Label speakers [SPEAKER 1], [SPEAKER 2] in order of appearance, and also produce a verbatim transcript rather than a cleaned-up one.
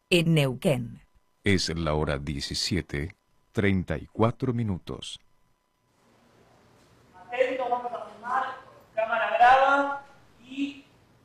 [SPEAKER 1] en Neuquén.
[SPEAKER 2] Es la hora diecisiete, treinta y cuatro minutos.